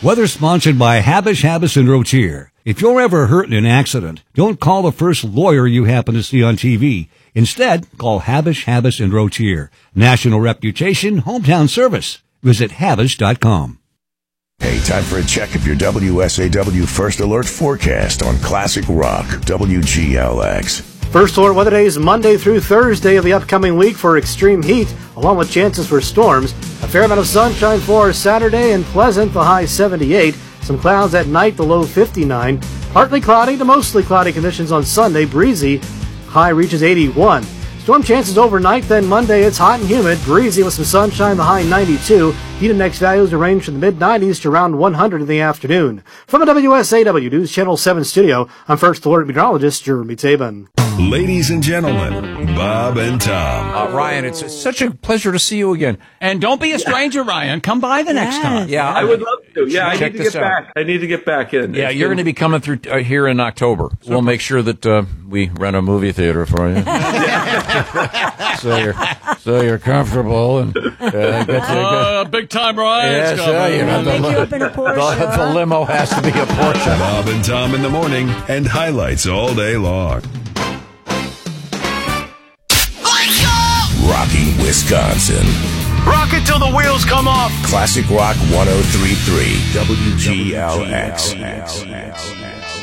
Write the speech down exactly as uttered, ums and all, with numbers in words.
Weather sponsored by Habish, Habis, and Rotier. If you're ever hurt in an accident, don't call the first lawyer you happen to see on T V. Instead, call Habish, Habis, and Rotier. National reputation, hometown service. Visit Habish dot com. Hey, time for a check of your W S A W First Alert forecast on Classic Rock, W G L X. First Alert weather days Monday through Thursday of the upcoming week for extreme heat, along with chances for storms. A fair amount of sunshine for Saturday and pleasant, the high seventy-eight. Some clouds at night, the low fifty-nine. Partly cloudy to mostly cloudy conditions on Sunday, breezy. High reaches eighty-one. Storm chances overnight, then Monday it's hot and humid, breezy with some sunshine, the high ninety-two. Heat index values will range from the mid nineties to around one hundred in the afternoon. From the W S A W News Channel seven studio, I'm First Alert meteorologist Jeremy Tabin. Ladies and gentlemen, Bob and Tom. Uh, Ryan, it's such a pleasure to see you again. And don't be a stranger, Ryan. Come by the next time. Yeah, I would love to. Yeah, I Check need to this get out. back. I need to get back in. Yeah, It's you're been- going to be coming through uh, here in October. We'll make sure that uh, we rent a movie theater for you, so you're so you're comfortable and uh, get to, Uh, big time, Ryan. yes, uh, you know, the, Pick you up in a Porsche, the, the huh? limo has to be a Porsche. Bob and Tom in the morning and highlights all day long. Rocky, Wisconsin. Rock it till the wheels come off. Classic Rock one oh three point three W G L X.